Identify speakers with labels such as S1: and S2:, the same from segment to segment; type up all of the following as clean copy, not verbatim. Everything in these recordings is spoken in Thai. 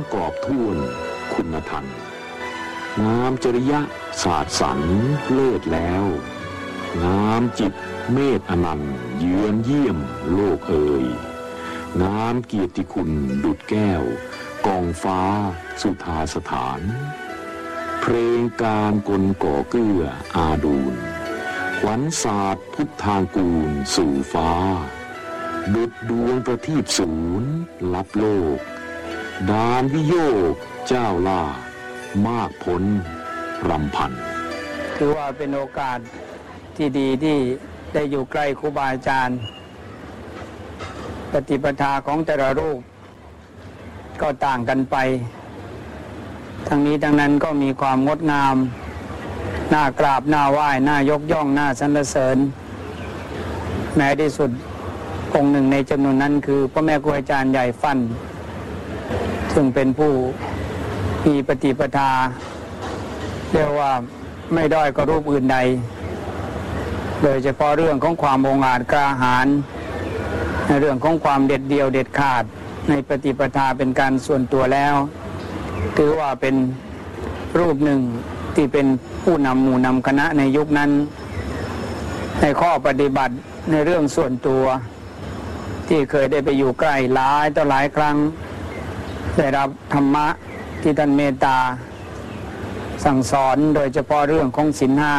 S1: กอบถ้วนคุณธรรมงามจริยะศาสตร์สรรเลิศแล้วงามจิตเมตอนันต์เยือนเยี่ยมโลกเอ่ยงามเกียรติคุณดุจแก้วกองฟ้าสุธาสถานเพลงการกลก่อเกื้ออาดูลขวัญศาสตร์พุทธางกูลสู่ฟ้าดุจดวงประทีปศูนย์ลับโลกดานวิโยกเจ้าล่ามากพ้นรำพัน
S2: ถือว่าเป็นโอกาสที่ดีที่ได้อยู่ใกล้ครูบาอาจารย์ปฏิปทาของแต่ละรูปก็ต่างกันไปทั้งนี้ทั้งนั้นก็มีความงดงามน่ากราบน่าไหว้น่ายกย่องน่าสรรเสริญแม้ที่สุดองค์หนึ่งในจำนวนนั้นคือพระแม่ครูอาจารย์ใหญ่ฟั่นซึ่งเป็นผู้มีปฏิปทาเรียกว่าไม่ด้อยกว่ารูปอื่นใดโดยเฉพาะเรื่องของความองอาจกล้าหาญในเรื่องของความเด็ดเดี่ยวเด็ดขาดในปฏิปทาเป็นการส่วนตัวแล้วถือว่าเป็นรูปหนึ่งที่เป็นผู้นำหมู่นำคณะในยุคนั้นในข้อปฏิบัติในเรื่องส่วนตัวที่เคยได้ไปอยู่ใกล้หลายต่อหลายครั้งได้รับธรรมะที่ท่านเมตตาสั่งสอนโดยเฉพาะเรื่องของศีลห้า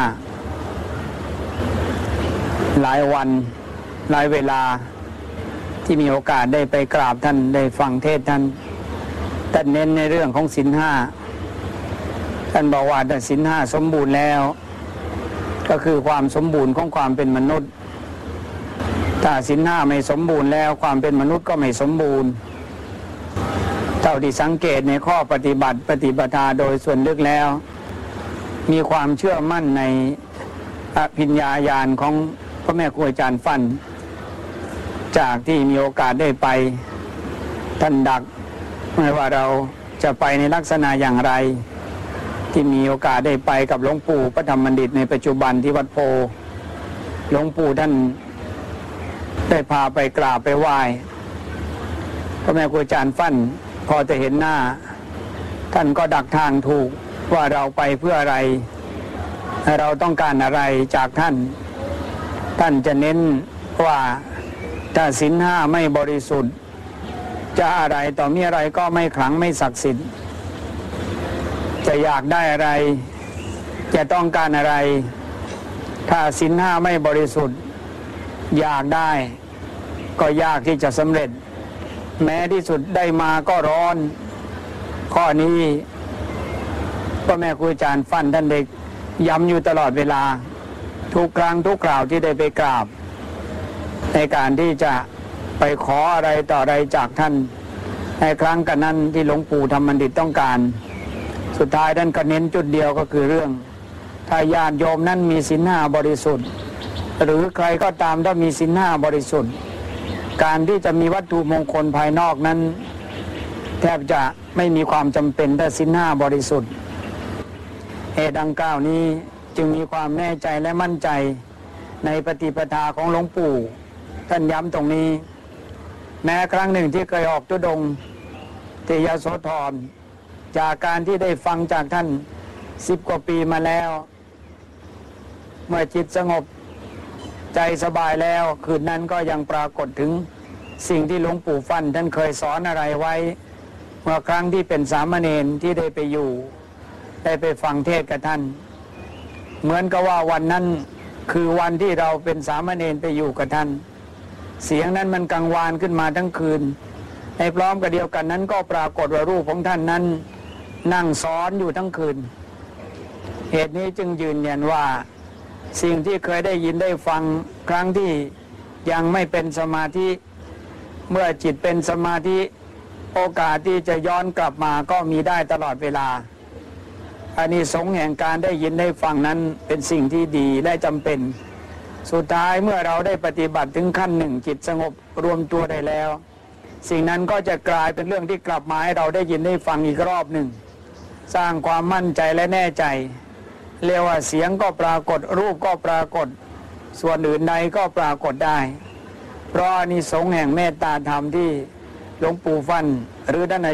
S2: หลายวันหลายเวลาที่มีโอกาสได้ไปกราบท่านได้ฟังเทศน์ท่านเน้นในเรื่องของศีลห้าท่านบอกว่าถ้าศีลห้าสมบูรณ์แล้วก็คือความสมบูรณ์ของความเป็นมนุษย์ถ้าศีลห้าไม่สมบูรณ์แล้วความเป็นมนุษย์ก็ไม่สมบูรณ์เท่าที่สังเกตในข้อปฏิบัติปฏิปทาโดยส่วนลึกแล้วมีความเชื่อมั่นในอภิญญาญาณของพระแม่ครูอาจารย์ฟั่นจากที่มีโอกาสได้ไปท่านดักไม่ว่าเราจะไปในลักษณะอย่างไรที่มีโอกาสได้ไปกับหลวงปู่พระธรรมบัณฑิตในปัจจุบันที่วัดโพหลวงปู่ท่านได้พาไปกราบไปไหว้พระแม่ครูอาจารย์ฟั่นพอจะเห็นหน้าท่านก็ดักทางถูกว่าเราไปเพื่ออะไรเราต้องการอะไรจากท่านจะเน้นว่าถ้าศีลห้าไม่บริสุทธิ์จะอะไรต่อมีอะไรก็ไม่ขลังไม่ศักดิ์สิทธิ์จะอยากได้อะไรจะต้องการอะไรถ้าศีลห้าไม่บริสุทธิ์อยากได้ก็ยากที่จะสำเร็จแม้ที่สุดได้มาก็ร้อนข้อนี้พระแม่ครูอาจารย์ฟั่นท่านได้ย้ำอยู่ตลอดเวลาทุกครั้งทุกคราวที่ได้ไปกราบในการที่จะไปขออะไรต่ออะไรจากท่านในครั้งกันนั้นที่หลวงปู่ธรรมบัณฑิตต้องการสุดท้ายท่านก็เน้นจุดเดียวก็คือเรื่องถ้าญาติโยมนั้นมีศีลห้าบริสุทธิ์หรือใครก็ตามถ้ามีศีลห้าบริสุทธิ์การที่จะมีวัตถุมงคลภายนอกนั้นแทบจะไม่มีความจำเป็นถ้าศีลห้าบริสุทธิ์เหตุดังกล่าวนี้จึงมีความแน่ใจและมั่นใจในปฏิปทาของหลวงปู่ท่านย้ำตรงนี้แม้ครั้งหนึ่งที่เคยออกธุดงค์ที่ยโสธรจากการที่ได้ฟังจากท่าน10 กว่าปีมาแล้วเมื่อจิตสงบใจสบายแล้วคืนนั้นก็ยังปรากฏถึงสิ่งที่หลวงปู่ฟั่นท่านเคยสอนอะไรไว้เมื่อครั้งที่เป็นสามเณรที่ได้ไปอยู่ได้ไปฟังเทศน์กับท่านเหมือนกับว่าวันนั้นคือวันที่เราเป็นสามเณรไปอยู่กับท่านเสียงนั้นมันกังวานขึ้นมาทั้งคืนในพร้อมกับเดียวกันนั้นก็ปรากฏว่ารูปของท่านนั้นนั่งสอนอยู่ทั้งคืนเหตุนี้จึงยืนยันว่าสิ่งที่เคยได้ยินได้ฟังครั้งที่ยังไม่เป็นสมาธิเมื่อจิตเป็นสมาธิโอกาสที่จะย้อนกลับมาก็มีได้ตลอดเวลาอานิสงส์แห่งการได้ยินได้ฟังนั้นเป็นสิ่งที่ดีและจำเป็นสุดท้ายเมื่อเราได้ปฏิบัติถึงขั้นหนึ่งจิตสงบรวมตัวได้แล้วสิ่งนั้นก็จะกลายเป็นเรื่องที่กลับมาให้เราได้ยินได้ฟังอีกรอบหนึ่งสร้างความมั่นใจและแน่ใจเรียกว่าเสียงก็ปรากฏรูปก็ปรากฏส่วนอื่นใดก็ปรากฏได้เพราะอานิสงส์แห่งเมตตาธรรมที่หลวงปู่ฟั่นหรือท่าน